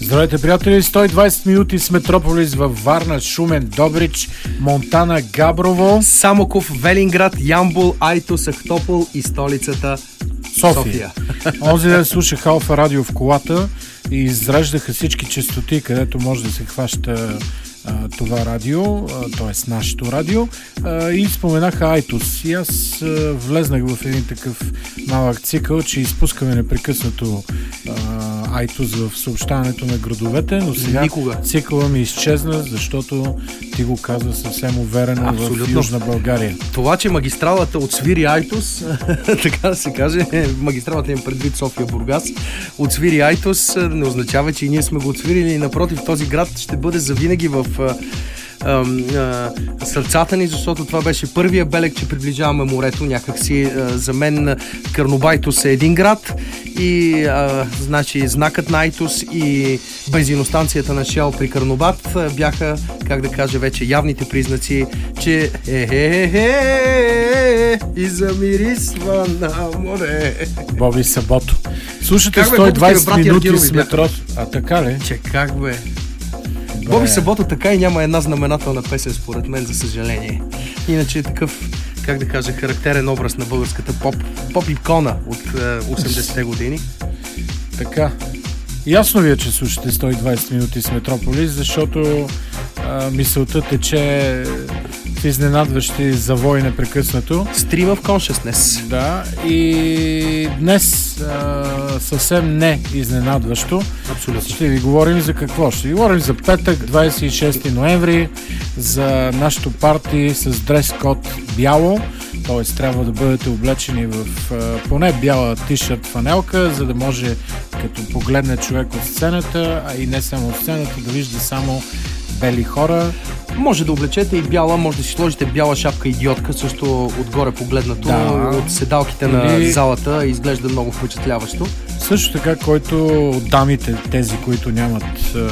Здравейте, приятели! 120 минути с Метрополис във Варна, Шумен, Добрич, Монтана, Габрово, Самоков, Велинград, Ямбол, Айтос, Ахтопол и столицата София. Онзи ден слушах Алфа радио в колата и изреждаха всички честоти, където може да се хваща това радио, т.е. нашето радио, и споменаха Айтос. И аз влезнах в един такъв малък цикъл, че изпускаме непрекъснато Айтос в съобщаването на градовете, но сега цикъла ми изчезна, защото ти го каза съвсем уверено. Абсолютно. В Южна България. Това, че магистралата отсвири Айтос, така да се каже, магистралата им предвид София-Бургас, отсвири Айтос, не означава, че и ние сме го отсвирили. Напротив, този град ще бъде завинаги в сърцата ни, защото това беше първия белег, че приближаваме морето някакси. За мен Карнобайтос е един град и значи знакът на Айтос и бензиностанцията на Шел при Карнобат бяха, как да кажа, вече явните признаци, че и замирисва на море. Боби Сабото. Слушате 120 минути с метро. А така ли? Че как бе? Боби Сабото така и няма една знаменателна песен, според мен, за съжаление. Иначе е такъв, как да кажа, характерен образ на българската поп-икона от 80-те години. Така. Ясно ви е, че слушате 120 минути с Метрополис, защото мисълта тече в изненадващи завои непрекъснато. Stream of Consciousness. Да, и днес съвсем не изненадващо. Абсолютно. Ще ви говорим за какво? Ще ви говорим за петък, 26 ноември, за нашото парти с дрес-код бяло, т.е. трябва да бъдете облечени в поне бяла тишърт фанелка, за да може, като погледне човек от сцената, а и не само от сцената, да вижда само бели хора. Може да облечете и бяла, може да си сложите бяла шапка идиотка, също отгоре погледнато, да, от седалките на залата изглежда много впечатляващо. Също така, който от дамите, тези, които нямат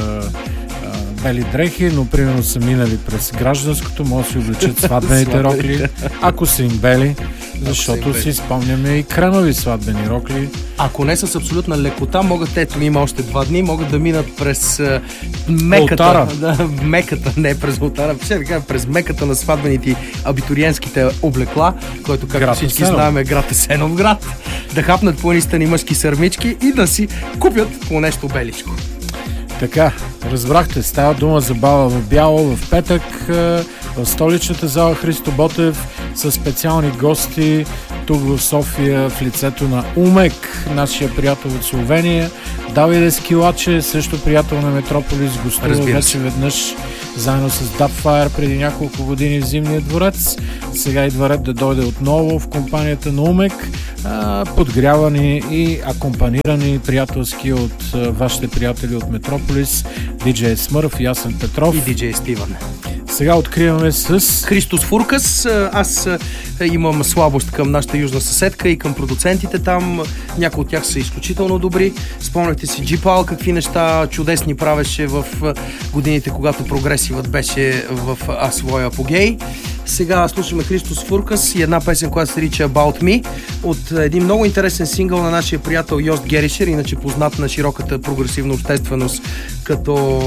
бели дрехи, но примерно са минали през гражданското, може да си облечат сватбените рокли, ако са им бели, защото си спомняме и кремови сватбени рокли. Ако не с абсолютна лекота, могат, ето има още 2 дни, могат да минат през меката. Да, меката, не през олтара, през меката на сватбените абитуриентските облекла, който, както всички знаем, е град Есеновград, да хапнат по едни мъжки сърмички и да си купят по нещо беличко. Така, разбрахте, става дума за бала в бяло в петък в столичната зала Христо Ботев с специални гости тук в София в лицето на Умек, нашия приятел от Словения, Давиде Скилаче, също приятел на Метрополис, гостува вече веднъж заедно с Dubfire преди няколко години в Зимния дворец. Сега идва ред да дойде отново в компанията на Умек, подгрявани и акомпанирани приятелски от вашите приятели от Метрополис, DJ Смърф, Ясен Петров и DJ Стивън. Сега откриваме с Христос Фуркас. Аз имам слабост към нашата южна съседка и към продуцентите там. Някои от тях са изключително добри. Спомняте си Джипал, какви неща чудесни правеше в годините, когато прогресивът беше в своя апогей. Сега слушаме Христос Фуркас и една песен, която се нарича About Me, от един много интересен сингъл на нашия приятел Йост Геришер, иначе познат на широката прогресивна общественост като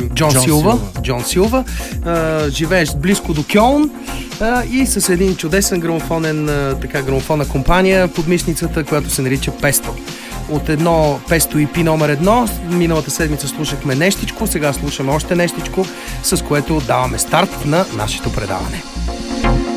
Джон Силва. Живееш близко до Кьолн и с един чудесен грамофонна компания под мишницата, която се нарича Песто. От едно Песто EP номер 1, миналата седмица слушахме нещичко, сега слушаме още нещичко, с което даваме старт на нашето предаване.